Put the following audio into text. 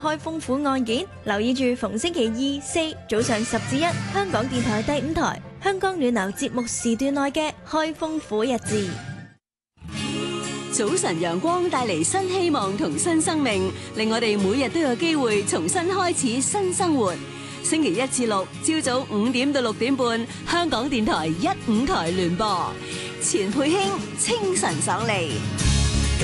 開封府案件，留意住逢星期2、4早上10至1，香港電台第5台，香港暖流節目時段內嘅開封府日誌。 早晨陽光帶嚟新希望同新生命，令我哋每日都有機會重新開始新生活。星期1至6朝早5點到6點半，香港電台1、5台聯播，錢佩卿清晨爽利。